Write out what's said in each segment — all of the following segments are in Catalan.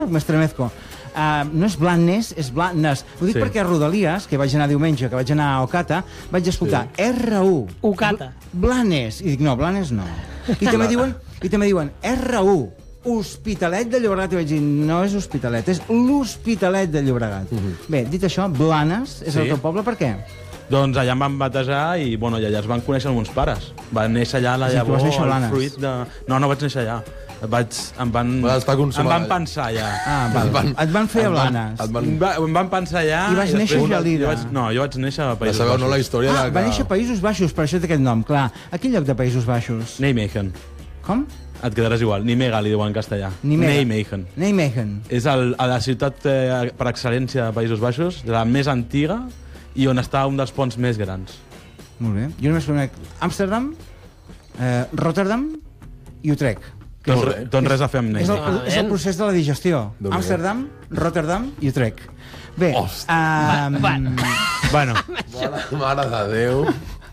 m'estremezco. No és Blanes, és Blanes. Ho dic perquè a Rodalies, que vaig anar diumenge, que vaig anar a Ocata, vaig escoltar R1. Ocata. Blanes. I dic, no, Blanes no. I també diuen R1. Hospitalet de Llobregat. I vaig dir, no és Hospitalet, és l'Hospitalet de Llobregat. Bé, dit això, Blanes és el teu poble, per què? Doncs allà em van batejar i allà es van conèixer els meus pares. Va néixer allà la llavor, el fruit de... No vaig néixer allà. Em van pensar allà. Et van fer a Blanes. Em van pensar allà... I vas néixer a Gelida. No, jo vaig néixer a Països Baixos. Baixos. La història va néixer a Països Baixos, per això té aquest nom, clar. A quin lloc de Països Baixos? Nijmegen. Com? Et quedaràs igual. Nimega, li diuen en castellà. Nijmegen. Nijmegen. És a la ciutat per excel·lència de Països Baixos, la més antiga i on està un dels ponts més grans. Molt bé. Jo només conec Amsterdam, Rotterdam i Utrecht. Doncs res a fer amb És el procés de la digestió. Amsterdam, Rotterdam i Utrecht. Bé, bueno. Mare de Déu.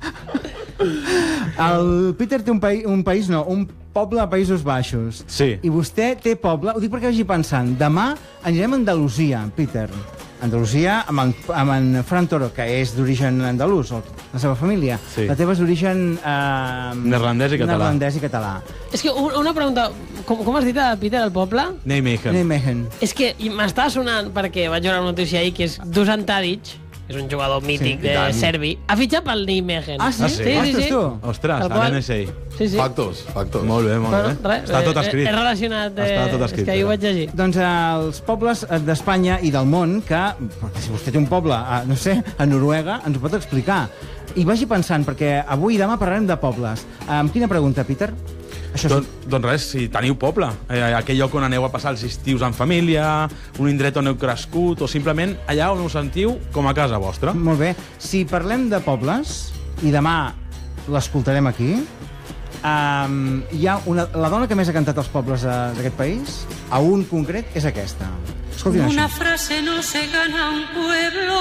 El Peter té un poble a Països Baixos. Sí. I vostè té poble... Ho dic perquè vagi pensant. Demà anirem a Andalusia, Peter. Andalusia amb en Fran Toro, que és d'origen andalús, la seva família. Sí. La teva és d'origen... Neerlandès i català. És que una pregunta, com has dit, Peter, el poble? Nijmegen. És que m'està sonant, perquè vaig veure una notícia ahir, que és Dusan Tadic, és un jugador mític de Serbi, ha fitxat pel Nijmegen. Ah, sí? Sí. Ostres, a l'NSI. Sí. Factos. Molt bé. Està tot escrit. És relacionat. Està tot escrit. És que ahir ho vaig llegir. Doncs els pobles d'Espanya i del món, perquè si vostè té un poble, no sé, a Noruega, ens ho pot explicar. I vagi pensant, perquè avui i demà parlarem de pobles. Amb quina pregunta, Peter? Doncs res, si teniu poble, aquell lloc on aneu a passar els estius en família, un indret on heu crescut, o simplement allà on us sentiu com a casa vostra. Molt bé. Si parlem de pobles, i demà l'escoltarem aquí, hi ha la dona que més ha cantat als pobles d'aquest país, a un concret, és aquesta. Escoltin això. Una frase no se gana un pueblo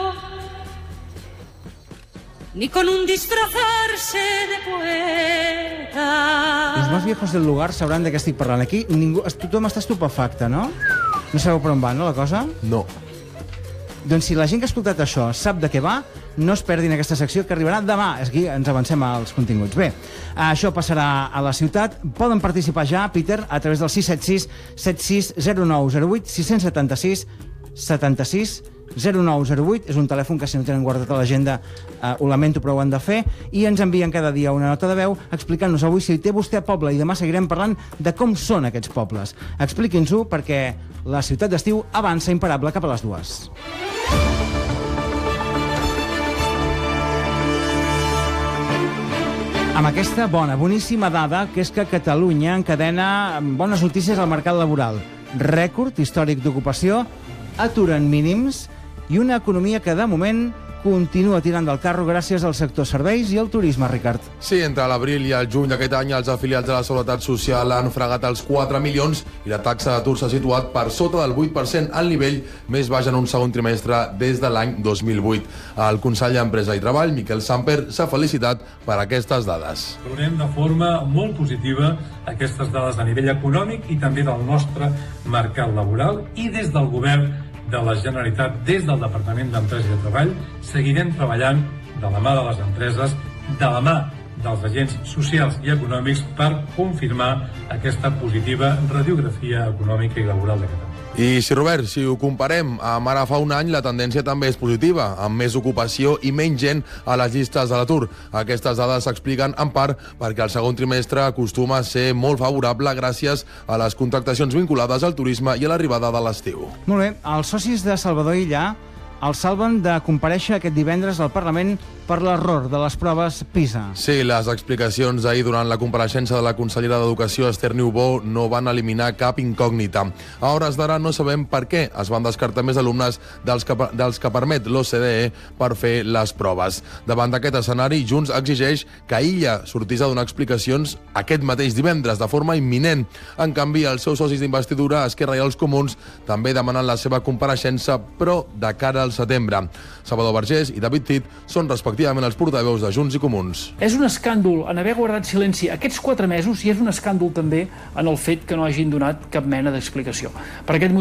ni con un disfrazarse de poeta. Los más viejos del lugar sabran de què estic parlant. Aquí tothom està estupefacte, no? No sabeu per on va, no, la cosa? No. Doncs si la gent que ha escoltat això sap de què va, no es perdin aquesta secció que arribarà demà. Aquí ens avancem als continguts. Bé, això passarà a la ciutat. Poden participar ja, Peter, a través del 676 760908 676 76 0908, és un telèfon que si no tenen guardat a l'agenda ho lamento però ho han de fer, i ens envien cada dia una nota de veu explicant-nos avui si té vostè poble, i demà seguirem parlant de com són aquests pobles. Expliqui'ns-ho perquè la ciutat d'estiu avança imparable cap a les 2. Amb aquesta boníssima dada, que és que Catalunya encadena bones notícies al mercat laboral. Rècord històric d'ocupació, atur en mínims i una economia que, de moment, continua tirant del carro gràcies al sector serveis i al turisme, Ricard. Sí, entre l'abril i el juny d'aquest any els afiliats de la Seguretat Social han fregat els 4 milions i la taxa d'atur s'ha situat per sota del 8%, al nivell més baix en un segon trimestre des de l'any 2008. El conseller d'Empresa i Treball, Miquel Samper, s'ha felicitat per aquestes dades. Veurem de forma molt positiva aquestes dades a nivell econòmic i també del nostre mercat laboral, i des del govern de la Generalitat, des del Departament d'Empresa i de Treball, seguirem treballant de la mà de les empreses, de la mà dels agents socials i econòmics per confirmar aquesta positiva radiografia econòmica i laboral de Catalunya. I si, Robert, si ho comparem amb ara fa un any, la tendència també és positiva, amb més ocupació i menys gent a les llistes de l'atur. Aquestes dades s'expliquen en part perquè el segon trimestre acostuma a ser molt favorable gràcies a les contractacions vinculades al turisme i a l'arribada de l'estiu. Molt bé, els socis de Salvador Illa el salven de comparèixer aquest divendres al Parlament per l'error de les proves PISA. Sí, les explicacions d'ahir durant la compareixença de la consellera d'Educació, Esther Niubó, no van eliminar cap incògnita. A hores d'ara no sabem per què es van descartar més alumnes dels que permet l'OCDE per fer les proves. Davant d'aquest escenari, Junts exigeix que Illa sortís a donar explicacions aquest mateix divendres, de forma imminent. En canvi, els seus socis d'investidura, Esquerra i els Comuns, també demanen la seva compareixença, però de cara al setembre. Salvador Vergés i David Cid són respectivament ràpidament els portaveus de Junts i Comuns. És un escàndol en haver guardat silenci aquests 4 mesos i és un escàndol també en el fet que no hagin donat cap mena d'explicació. Per aquest motiu